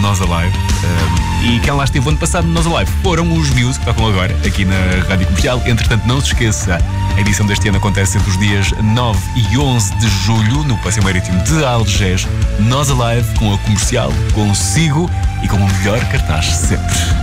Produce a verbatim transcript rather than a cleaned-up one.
Nós Alive. Um, e quem lá esteve o ano passado no Nós Alive foram os Muse, que tocam agora aqui na Rádio Comercial. Entretanto, não se esqueça, a edição deste ano acontece entre os dias nove e onze de julho, no Passeio Marítimo de Algés. Nós Alive com a Comercial, consigo e com o melhor cartaz sempre.